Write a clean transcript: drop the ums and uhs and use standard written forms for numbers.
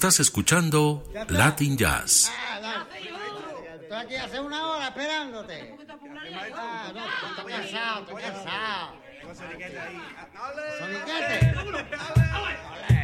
Estás escuchando Latin Jazz. Estoy aquí hace una hora esperándote. Estoy cansado. ¿Soniquete?